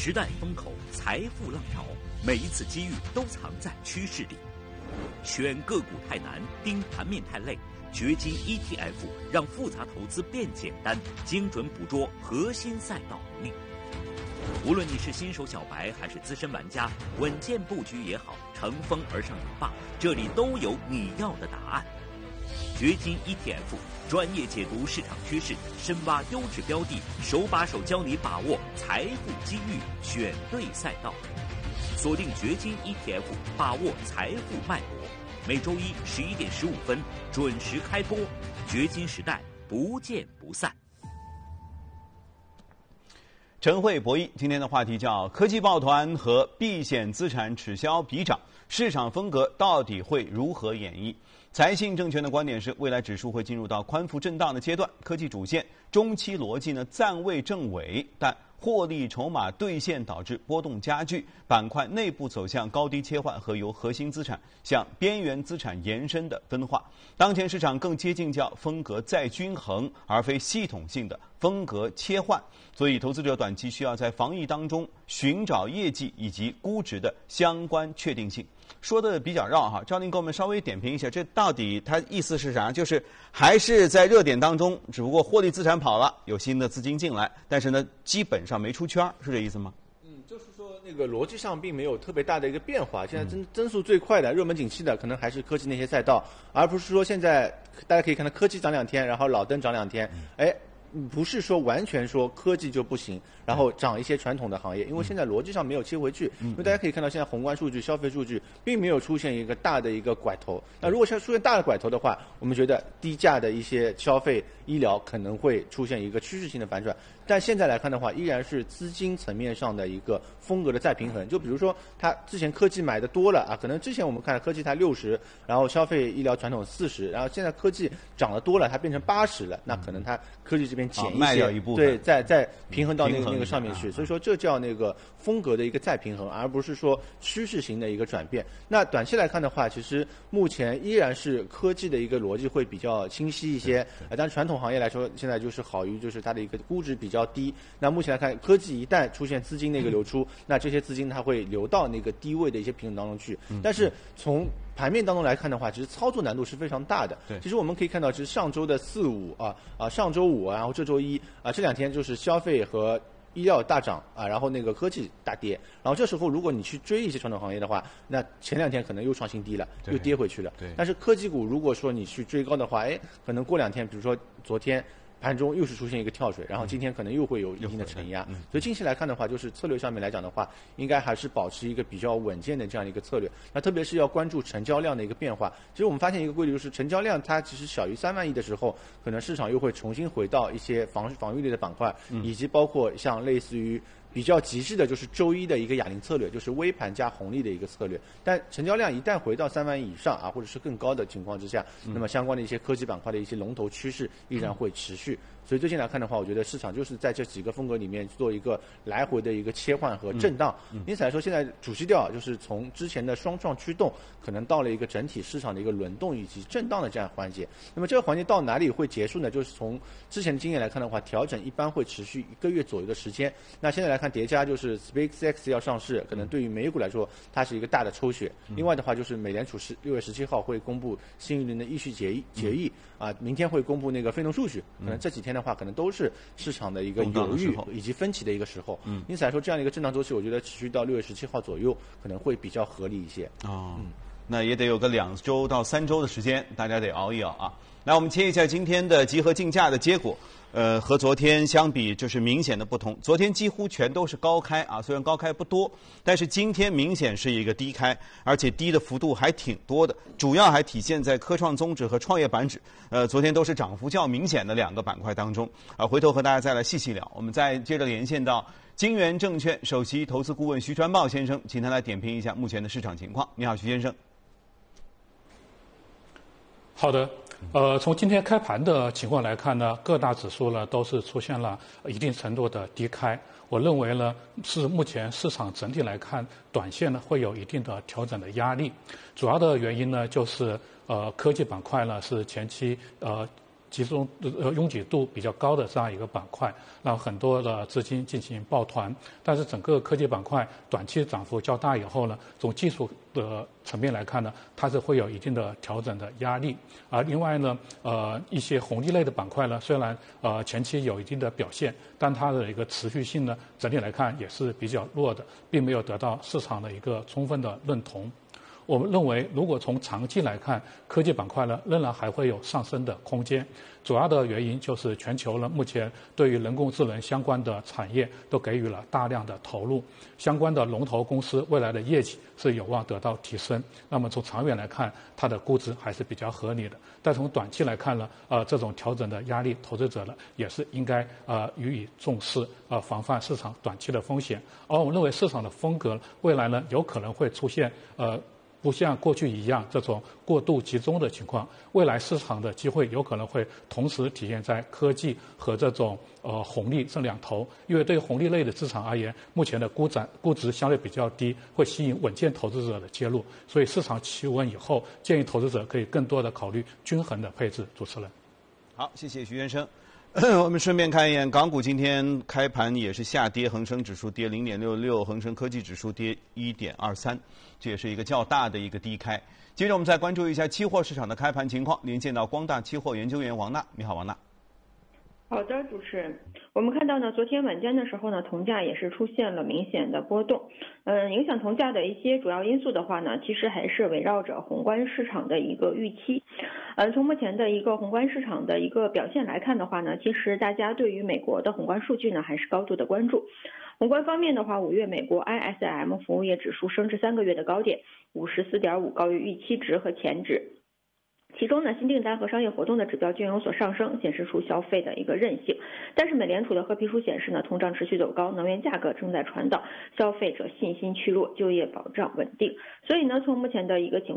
时代风口，财富浪潮，每一次机遇都藏在趋势里。选个股太难，盯盘面太累，掘金 ETF 让复杂投资变简单，精准捕捉核心赛道能力。无论你是新手小白还是资深玩家，稳健布局也好，乘风而上也罢，这里都有你要的答案。掘金 ETF 专业解读市场趋势，深挖优质标的，手把手教你把握财富机遇，选对赛道。锁定掘金 ETF， 把握财富脉搏。每周一11点15分准时开播，掘金时代不见不散。 晨会博弈，今天的话题叫科技抱团和避险资产此消彼长，市场风格到底会如何演绎？财信证券的观点是，未来指数会进入到宽幅震荡的阶段，科技主线中期逻辑呢暂未正轨，但获利筹码兑现导致波动加剧，板块内部走向高低切换和由核心资产向边缘资产延伸的分化。当前市场更接近叫风格再均衡，而非系统性的风格切换，所以投资者短期需要在防疫当中寻找业绩以及估值的相关确定性。说的比较绕哈，赵宁给我们稍微点评一下，这到底它意思是啥？就是还是在热点当中，只不过获利资产跑了，有新的资金进来，但是呢，基本上没出圈，是这意思吗？ 就是说那个逻辑上并没有特别大的一个变化。现在增速最快的、热门景气的，可能还是科技那些赛道，而不是说现在大家可以看到科技涨2天，然后老登涨2天，不是说完全说科技就不行，然后涨一些传统的行业，因为现在逻辑上没有切回去。因为大家可以看到，现在宏观数据、消费数据并没有出现一个大的一个拐头。那如果出现大的拐头的话，我们觉得低价的一些消费、医疗可能会出现一个趋势性的反转。但现在来看的话，依然是资金层面上的一个风格的再平衡。就比如说，它之前科技买的多了啊，可能之前我们看科技它60，然后消费、医疗、传统40，然后现在科技涨得多了，它变成80了，那可能它科技这边减一些， 卖掉一部分， 对，再平衡到那个上面去。所以说，这叫那个风格的一个再平衡，而不是说趋势型的一个转变。那短期来看的话，其实目前依然是科技的一个逻辑会比较清晰一些，但是传统行业来说，现在就是好于就是它的一个估值比较低。那目前来看，科技一旦出现资金的一个流出，那这些资金它会流到那个低位的一些品种当中去。但是从盘面当中来看的话，其实操作难度是非常大的。其实我们可以看到，其实上周的4、5上周5然后这周1这2天就是消费和医疗大涨然后那个科技大跌，然后这时候如果你去追一些传统行业的话，那前2天可能又创新低了，又跌回去了。但是科技股如果说你去追高的话，可能过2天，比如说昨天盘中又是出现一个跳水，然后今天可能又会有一定的承压，所以近期来看的话，就是策略上面来讲的话，应该还是保持一个比较稳健的这样一个策略。那特别是要关注成交量的一个变化。其实我们发现一个规律，就是成交量它其实小于3万亿的时候，可能市场又会重新回到一些防御类的板块，以及包括像类似于比较极致的就是周一的一个哑铃策略，就是微盘加红利的一个策略。但成交量一旦回到3万亿以上或者是更高的情况之下，那么相关的一些科技板块的一些龙头趋势依然会持续。所以最近来看的话，我觉得市场就是在这几个风格里面做一个来回的一个切换和震荡。因此来说，现在主基调就是从之前的双创驱动，可能到了一个整体市场的一个轮动以及震荡的这样环节。那么这个环节到哪里会结束呢？就是从之前的经验来看的话，调整一般会持续1个月左右的时间。那现在来看叠加就是 SpaceX 要上市，可能对于美股来说它是一个大的抽血。另外的话就是美联储6月17号会公布新一轮的议息决议明天会公布那个非农数据，可能这几天的话可能都是市场的一个犹豫以及分歧的一个时候。因此来说，这样的一个震荡周期，我觉得持续到6月17号左右可能会比较合理一些。 那也得有个2周到3周的时间，大家得熬一熬啊。来，我们切一下今天的集合竞价的结果。和昨天相比，就是明显的不同。昨天几乎全都是高开虽然高开不多，但是今天明显是一个低开，而且低的幅度还挺多的，主要还体现在科创综指和创业板指。昨天都是涨幅较明显的2个板块当中。回头和大家再来细细聊。我们再接着连线到金源证券首席投资顾问徐传茂先生，请他来点评一下目前的市场情况。你好，徐先生。 好的。从今天开盘的情况来看呢，各大指数呢都是出现了一定程度的低开。我认为呢，是目前市场整体来看，短线呢会有一定的调整的压力。主要的原因呢，就是科技板块呢是前期拥挤度比较高的这样一个板块，让很多的资金进行抱团。但是整个科技板块短期涨幅较大以后呢，从技术的层面来看呢，它是会有一定的调整的压力。而另外呢，一些红利类的板块呢，虽然前期有一定的表现，但它的一个持续性呢，整体来看也是比较弱的，并没有得到市场的一个充分的认同。我们认为，如果从长期来看，科技板块呢仍然还会有上升的空间。主要的原因就是全球呢目前对于人工智能相关的产业都给予了大量的投入，相关的龙头公司未来的业绩是有望得到提升。那么从长远来看，它的估值还是比较合理的。但从短期来看呢，这种调整的压力，投资者呢也是应该予以重视，防范市场短期的风险。而我们认为市场的风格未来呢有可能会出现不像过去一样这种过度集中的情况，未来市场的机会有可能会同时体现在科技和这种红利这两头。因为对于红利类的资产而言，目前的估值相对比较低，会吸引稳健投资者的介入。所以市场企稳以后，建议投资者可以更多的考虑均衡的配置。主持人， 好，谢谢徐先生。我们顺便看一眼港股，今天开盘也是下跌，恒生指数跌0.66%，恒生科技指数跌1.23%，这也是一个较大的一个低开。接着我们再关注一下期货市场的开盘情况，连线到光大期货研究员王娜。你好，王娜。 好的，主持人，我们看到呢，昨天晚间的时候呢，铜价也是出现了明显的波动。影响铜价的一些主要因素的话呢，其实还是围绕着宏观市场的一个预期。从目前的一个宏观市场的一个表现来看的话呢，其实大家对于美国的宏观数据呢还是高度的关注。宏观方面的话，5月美国 ISM 服务业指数升至3个月的高点，54.5，高于预期值和前值。其中呢，新订单和商业活动的指标均有所上升，显示出消费的一个韧性。但是美联储的褐皮书显示呢，通胀持续走高，能源价格正在传导，消费者信心趋弱，就业保障稳定。所以呢，从目前的一个情况